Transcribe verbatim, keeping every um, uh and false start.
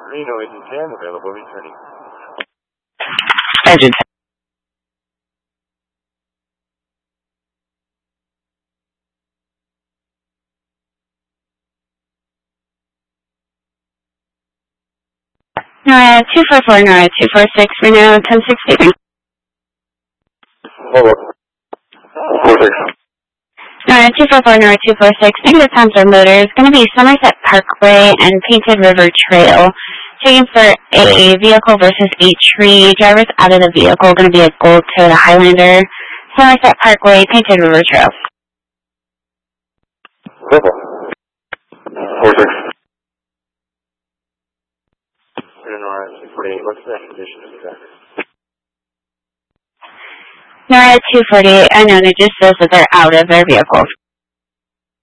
Reno Agent ten available returning. Agent Nora two four four, Nora two four six, Reno ten sixty. Hold on. four six. Nora two four four, Nora two four six, negative times our motor is going to be Somerset Parkway and Painted River Trail. Checking for a vehicle versus a tree. Drivers out of the vehicle going to be a Gold Toyota Highlander. Somerset Parkway, Painted River Trail. Purple. four six. Nora two forty-eight, what's the condition of the traffic? Nora two forty-eight, I know, it just says that they're out of their vehicles.